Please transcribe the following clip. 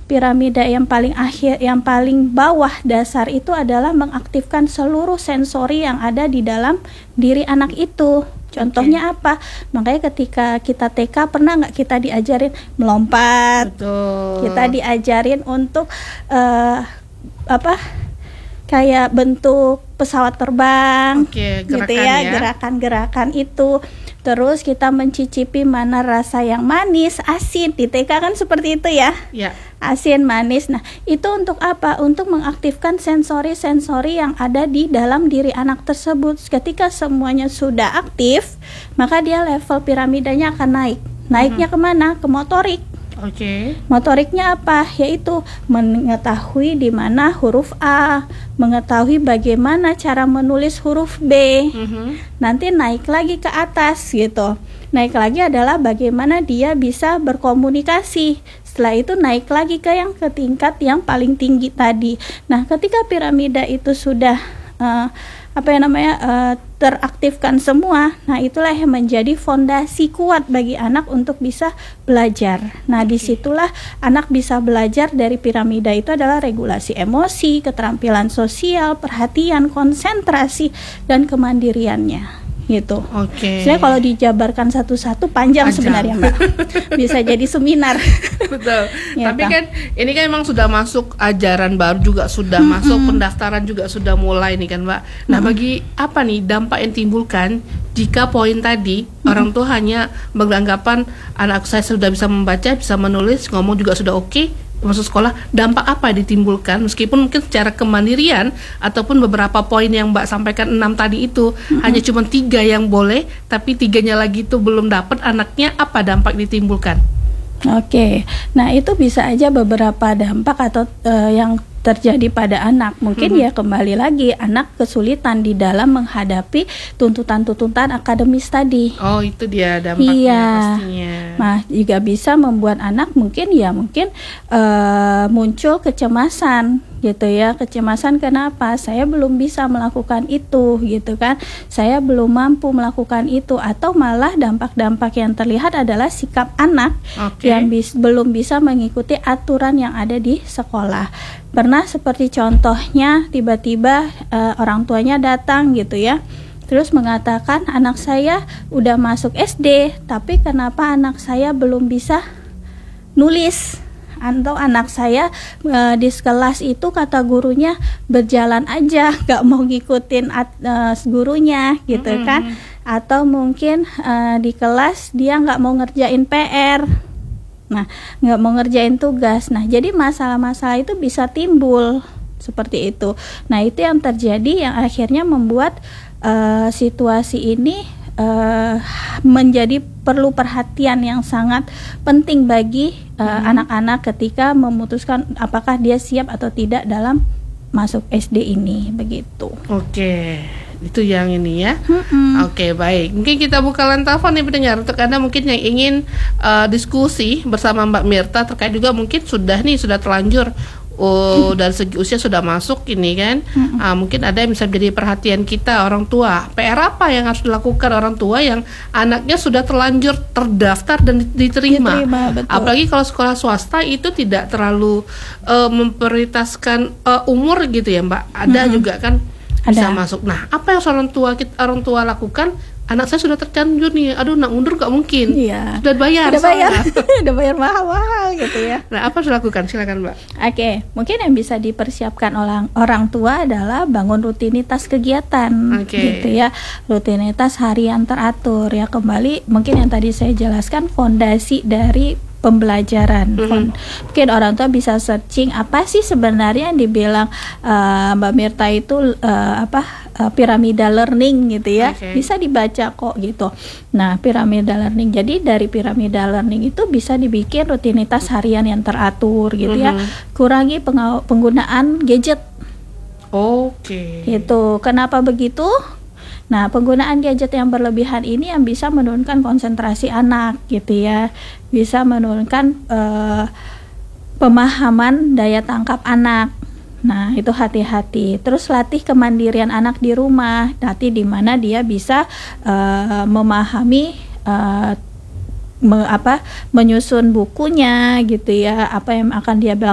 piramida yang paling akhir, yang paling bawah dasar itu adalah mengaktifkan seluruh sensori yang ada di dalam diri anak itu. Contohnya apa? Makanya ketika kita TK, pernah nggak kita diajarin melompat? Betul. Kita diajarin untuk kayak bentuk pesawat terbang, gitu ya, gerakan-gerakan itu. Terus kita mencicipi mana rasa yang manis, asin. Di TK kan seperti itu ya. Asin, manis. Nah, itu untuk apa? Untuk mengaktifkan sensori-sensori yang ada di dalam diri anak tersebut. Ketika semuanya sudah aktif, maka dia level piramidanya akan naik. Naiknya kemana? Ke motorik. Motoriknya apa? Yaitu mengetahui di mana huruf A, mengetahui bagaimana cara menulis huruf B. Nanti naik lagi ke atas gitu. Naik lagi adalah bagaimana dia bisa berkomunikasi. Setelah itu naik lagi ke tingkat yang paling tinggi tadi. Nah, ketika piramida itu sudah teraktifkan semua, nah itulah yang menjadi fondasi kuat bagi anak untuk bisa belajar. Nah, disitulah anak bisa belajar dari piramida itu adalah regulasi emosi, keterampilan sosial, perhatian, konsentrasi, dan kemandiriannya. Gitu. Sebenarnya kalau dijabarkan satu-satu panjang sebenarnya, Mbak. Bisa jadi seminar. Betul. Tapi kan ini kan memang sudah masuk ajaran baru juga, sudah masuk pendaftaran juga sudah mulai nih kan, Mbak. Nah, bagi apa nih dampak yang timbulkan jika poin tadi orang tua hanya beranggapan anak saya sudah bisa membaca, bisa menulis, ngomong juga sudah oke, masuk sekolah, dampak apa yang ditimbulkan meskipun mungkin secara kemandirian ataupun beberapa poin yang Mbak sampaikan 6 tadi itu hanya cuma 3 yang boleh, tapi 3-nya lagi itu belum dapat, anaknya apa dampak ditimbulkan? Nah itu bisa aja beberapa dampak atau yang terjadi pada anak. Mungkin ya kembali lagi anak kesulitan di dalam menghadapi tuntutan-tuntutan akademis tadi. Itu dia dampaknya pastinya. Nah, juga bisa membuat anak mungkin muncul kecemasan gitu ya. Kecemasan kenapa? Saya belum bisa melakukan itu gitu kan. Saya belum mampu melakukan itu, atau malah dampak-dampak yang terlihat adalah sikap anak yang belum bisa mengikuti aturan yang ada di sekolah. Pernah seperti contohnya tiba-tiba orang tuanya datang gitu ya, terus mengatakan anak saya udah masuk SD, tapi kenapa anak saya belum bisa nulis? Atau anak saya di kelas itu kata gurunya berjalan aja, gak mau ngikutin gurunya gitu kan. Atau mungkin di kelas dia gak mau ngerjain PR. Nah, nggak mau ngerjain tugas. Nah, jadi masalah-masalah itu bisa timbul seperti itu. Nah, itu yang terjadi yang akhirnya membuat situasi ini menjadi perlu perhatian yang sangat penting bagi anak-anak ketika memutuskan apakah dia siap atau tidak dalam masuk SD ini, begitu. Itu yang ini ya. Baik. Mungkin kita buka line telepon nih pendengar untuk Anda mungkin yang ingin diskusi bersama Mbak Mirta terkait juga mungkin sudah terlanjur dari segi usia sudah masuk ini kan. Mungkin ada yang bisa menjadi perhatian kita orang tua. PR apa yang harus dilakukan orang tua yang anaknya sudah terlanjur terdaftar dan diterima. Apalagi kalau sekolah swasta itu tidak terlalu memprioritaskan umur gitu ya, Mbak. Ada juga kan bisa masuk. Nah, apa yang orang tua lakukan? Anak saya sudah tercanjur nih, aduh nak mundur gak mungkin. Sudah bayar. Udah bayar mahal-mahal gitu ya. Nah, apa harus dilakukan? Silakan, Mbak. Mungkin yang bisa dipersiapkan oleh orang tua adalah bangun rutinitas kegiatan, gitu ya. Rutinitas harian teratur ya. Kembali mungkin yang tadi saya jelaskan fondasi dari pembelajaran. Mungkin orang tua bisa searching apa sih sebenarnya yang dibilang Mbak Mirta itu piramida learning gitu ya. Bisa dibaca kok gitu. Nah, piramida learning. Jadi dari piramida learning itu bisa dibikin rutinitas harian yang teratur gitu ya. Kurangi penggunaan gadget. Gitu. Kenapa begitu? Nah, penggunaan gadget yang berlebihan ini yang bisa menurunkan konsentrasi anak gitu ya. Bisa menurunkan pemahaman daya tangkap anak. Nah, itu hati-hati. Terus latih kemandirian anak di rumah. Nanti di mana dia bisa memahami menyusun bukunya gitu ya, apa yang akan dia